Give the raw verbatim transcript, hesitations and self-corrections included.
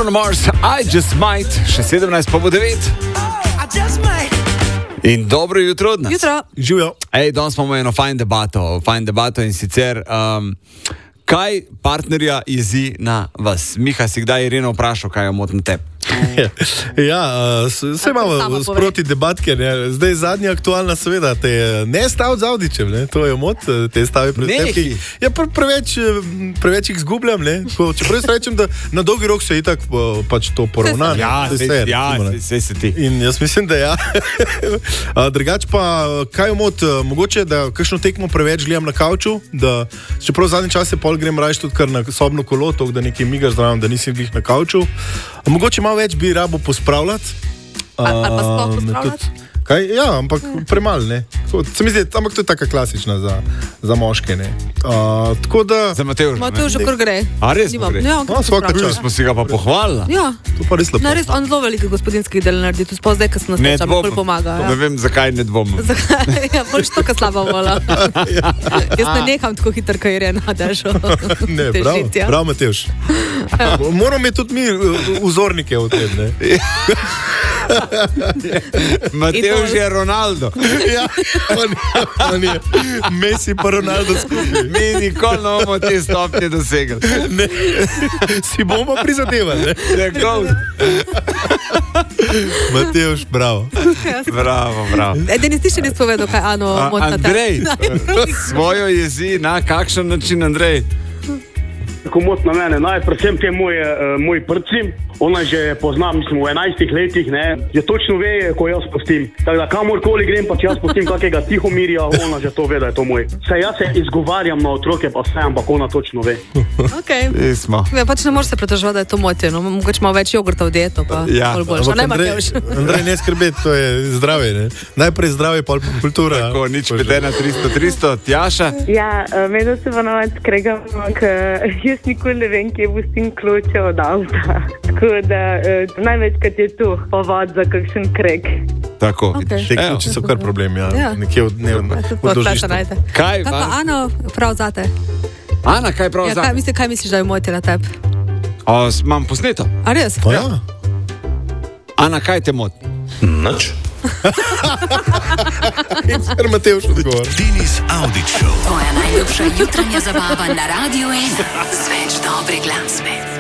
Bruno Mars, I Just Might, še sedemnajst pa bo devet. In dobro jutro od nas. Jutro. Živijo. Ej, danes imamo eno fajn debato, fajn debato in sicer, um, kaj partnerja jezi na vas? Miha, si kdaj Ireno vprašal, kaj jo moti na tebi? Ja, vse imamo sproti debatke, ne? Zdaj zadnja aktualna seveda, te ne stav z Audičem, ne? To je mot, te stavi pred tepki. Ja, pre, preveč, preveč jih zgubljam, ne? Ko, čeprav jaz rečem, da na dolgi rok se itak pač to poravna. Ja, se, se, se, ja, recimo, se, se ti. In jaz mislim, da ja. Drugač pa, kaj je mot, mogoče, da kakšno tekmo preveč gledam na kavču, da čeprav zadnji čas je pol grem rajš tudi kar na sobno kolo, tok, da nekaj migaš zraven, da nisem glih na kavču. Mogoče malo več bi rabo pospravljati. Ali pa sploh pospravljati? Kaj? Ja, ampak premalo, ne. Se mi zdi, ampak to je taka klasična za, za moške, ne. Uh, tako da... Za Matevža, ne? Matevža, kar gre. A res mu gre? Ja, no, svaka čas. Smo si ga pa pohvalili. Ja. To pa res lepo. No, res, on zelo veliko gospodinskih del naredi, tudi sploh zdaj, ko sem nastoča, pa bolj pomaga. Ja. Ne vem, zakaj ne dvomim. Zakaj? Ja, bolj štoka slaba vola. Ja. Jaz ne neham tako hitro, ko Irena daš. Ne, prav, ja. Prav, Matevž. Moramo imeti tudi mi vzornike v tem, ne? Matevž je Ronaldo. Ja, on je, on je. Messi pa Ronaldo skupaj. Mi nikoli ne bomo te stopnje dosegli. Ne, si bomo prizadevali, ne? Tako. Matevž, bravo. Bravo, bravo. Edini ti še nisi povedal, kaj Ano moti na tebi. Andrej, svojo jezi na kakšen način, Andrej? Tako moti na mene, naj predvsem te moje, uh, moji prci, ona že pozna, mislim, v enajstih letih, ne, je točno ve, ko jaz pustim. Tako da kamorkoli grem, pa če jaz pustim kakega Tihomirja, ona že to ve, da je to moj. Saj jaz se izgovarjam na otroke, pa vse, ampak ona točno ve. Okej. Okay. Ja, pač ne moreš se pretoževati, da je to motje, no, mogoče malo več jogurta v dieto, pa ja. bolj boljša. Ne, Matevž. Andrej, ne skrbeti, to je zdravje, ne. Najprej zdravje, pol kultura. Tako, nič pet ena tristo tristo, Tjaša. Ja, medno se pa navad skregamo, ker jaz nikoli ne vem, kje pustim kloče od avta. Tako da eh, največkrat je tu povod za kakšen kreg. Tako. Okay. Te ključi so kar problem, ja. Ja. Nekje v dnevno. Kaj, kaj pa Ano, prav zate? Ana, kaj prav ja, zate? Kaj, misli, kaj misliš, da je moti na tebi? Imam posneto. A res? Pa ja. Ana, kaj te moti? Nič. In sicer Matevž odgovor. Denis Audić Show. Tvoja najljubša jutranja zabava na Radiu ena. Z več dobre glasbe.